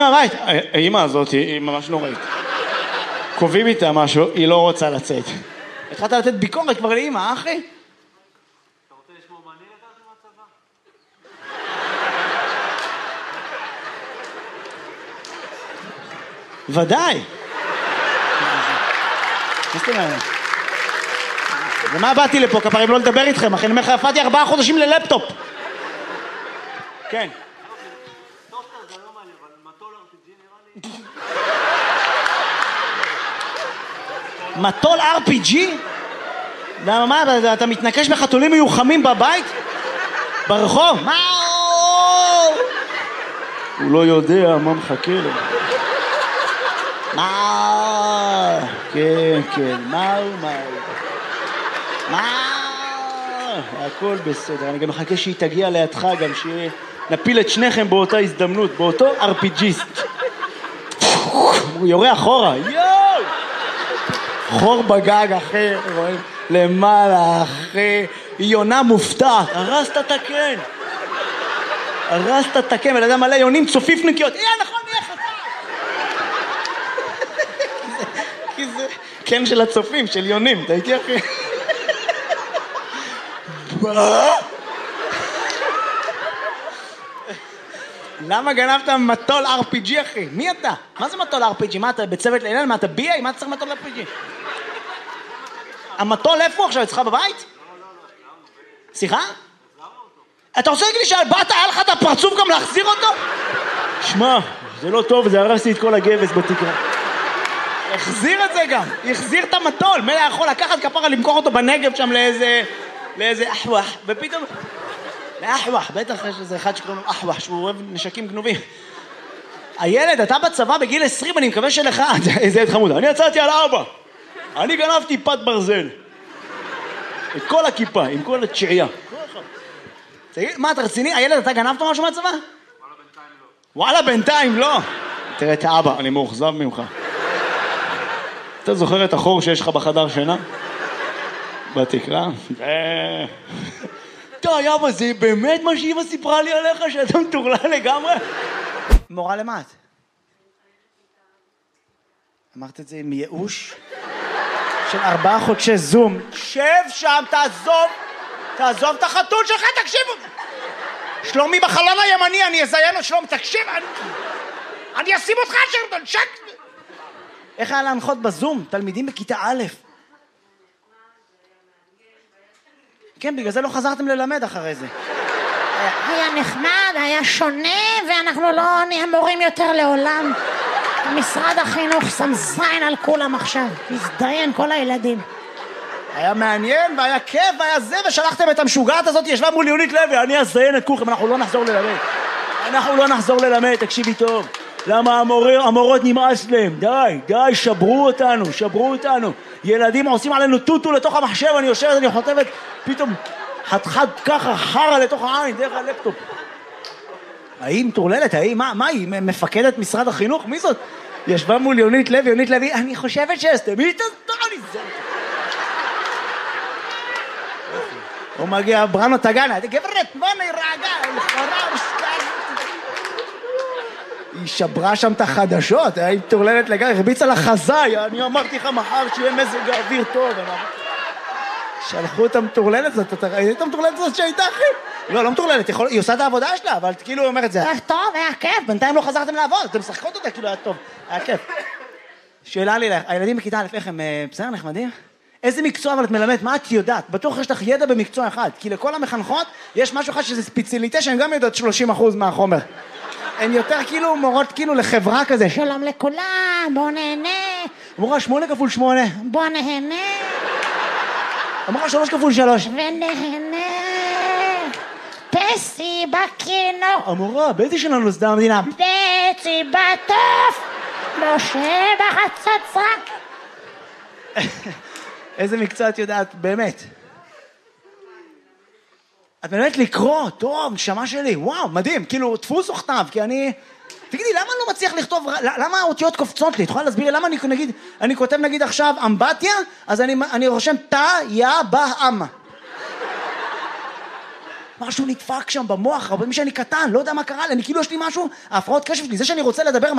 הבית, האמא הזאת היא ממש נוראית. קובעים איתה משהו, היא לא רוצה לצאת. התחלת לתת ביקורת כבר לאמא, אחי? אתה רוצה לשמוע מה אני לקחתי מהצבא? ודאי. ומה באתי לפה, כפרים לא לדבר איתכם, אחי, אני אומר לך, יפעתי 4 חודשים ללפטופ. כן. טוסטר זה לא מעניין, אבל מטול RPG נראה לי... מטול RPG? מה, אתה מתנקש בחתולים מיוחמים בבית? ברחוב? מה? הוא לא יודע מה מחכה לו. מה? כן, מה? הכל בסדר, אני גם מחכה שהיא תגיע לידך גם, שנפיל את שניכם באותה הזדמנות, באותו RPGיסט. הוא יורה אחורה, יואו! חור בגג אחר, רואים? למעלה אחרי, היא יונה מופתעת, הרסת את הקן, ולאדם מלא יונים צופיפניקיות, נכון, נהיה חצה! כי זה קן של הצופים, של יונים, אתה איתי אחי? למה גנבת מטול RPG אחי? מי אתה? מה זה מטול RPG? מה אתה בצוות לילל? מה אתה ביאי? מה אתה צריך מטול RPG? המטול איפה עכשיו? אצלך בבית? סליחה? אתה רוצה להגיד לי שבאת היה לך את הפרצוף גם להחזיר אותו? שמע, זה לא טוב, זה הרסתי את כל הגבס בתקרה. החזיר את זה גם, החזיר את המטול. מלא יכול לקחת כפרה למכור אותו בנגב שם לאיזה אחווח, ופתאום... לאחווח, בטח יש איזה אחד שקוראים לו אחווח, שהוא אוהב נשקים גנובים. הילד, אתה בצבא בגיל 20, אני מקווה שלך, איזה ילד חמוד, אני יצאתי על אבא. אני גנבתי פת ברזל. את כל הכיפה, עם כל התשיעייה. תגיד, מה, אתה רציני? הילד, אתה גנבת משהו מהצבא? וואלה, בינתיים לא. תראה את האבא, אני מאוכזב ממך. אתה זוכר את החור שיש לך בחדר שינה? בתקרה? די, אבא, זה באמת מה שאמא סיפרה לי עליך, שאתה מטורלל לגמרי? מורה למה את? אמרת את זה עם ייאוש? של 4 חודשי זום. שב שם, תעזוב את החתול שלך, תקשיבו. שלומי בחלון הימני, אני אזיין לו, שלומי, תקשיב, אני אשים אותך שרדון, שק. איך היה להנחות בזום? תלמידים בכיתה א'. כן, בגלל זה לא חזרתם ללמד אחרי זה. היה נחמד, היה שונה, ואנחנו לא נהיה מורים יותר לעולם. משרד החינוך שם זין על כולם עכשיו, הזדיין כל הילדים. היה מעניין והיה כיף והיה זה, ושלחתם את המשוגעת הזאת, ישבה מול יונית לוי, אני אזיין את כולכם, אנחנו לא נחזור ללמד, תקשיבי טוב. למה המורות נמאס להם? די, שברו אותנו. ילדים עושים עלינו טוטו לתוך המחשב, אני יושבת, אני חוטבת, פתאום חתכת ככה חרה לתוך העין, דרך הלפטופ. ההיא מטורללת, מה היא? מפקדת משרד החינוך? מי זאת? ישבה מול יונית לוי, אני חושבת שאסתם, היא תסתור לי זה. הוא מגיע, בראנו תגנה, גברת, בוא נרגע, לכאורה, היא שברה שם את החדשות, היא מטורללת לגמרי, הרביצה לחזאי, אני אמרתי לך מחר שיהיה מזג האוויר טוב, שלחו את המטורללת הזאת, אתה ראית את המטורללת הזאת שהייתה אחי? לא מטורללת, היא עושה את העבודה שלה, אבל כאילו היא אומרת, זה היה טוב, היה כיף, בינתיים לא חזרתם לעבוד, אתם משחקות אותה, כאילו היה טוב, היה כיף. שאלה לי לך, הילדים בכיתה א', איך הם בסדר, נחמדים? איזה מקצוע אבל את מלמדת, מה את יודעת? בטוח יש לך ידע במקצוע אחד, כי לכל המחנכות יש משהו אחד שזה ספציאליטה שהן גם יודעות 30% מהחומר. הן יותר כאילו מורות כאילו לחברה כזה, שלום לכולם, בוא נהנה. אמורה 8 כפול 8. בוא נהנה. אמרה 3 כפול 3. ונהנה. פסי בקינו. אמורה, באיזה שנה נוסדה המדינה? פסי בטוף. משה בחצוצרה. איזה מקצוע את יודעת, באמת? את באמת לקרוא, טוב, נשמה שלי, וואו, מדהים, כאילו, דפוס או כתב, כי אני... תגידי, למה אני לא מצליח לכתוב, למה האותיות קופצות לי? את יכולה להסביר לי למה אני כותב נגיד עכשיו אמבטיה, אז אני רושם תא, יא, בא, אמא. משהו נדפק שם במוח, הרבה פעמים שאני קטן, לא יודע מה קרה לי, אני כאילו יש לי משהו, ההפרעות קשב שלי, זה שאני רוצה לדבר